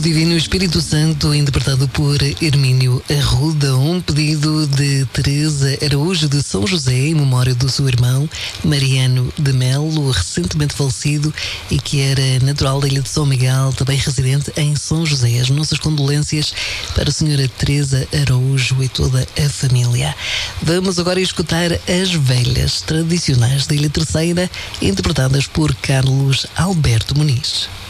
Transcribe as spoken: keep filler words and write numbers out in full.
Divino Espírito Santo, interpretado por Hermínio Arruda, um pedido de Teresa Araújo de São José, em memória do seu irmão Mariano de Melo, recentemente falecido e que era natural da ilha de São Miguel, também residente em São José. As nossas condolências para a senhora Teresa Araújo e toda a família. Vamos agora escutar as velhas tradicionais da Ilha Terceira, interpretadas por Carlos Alberto Muniz.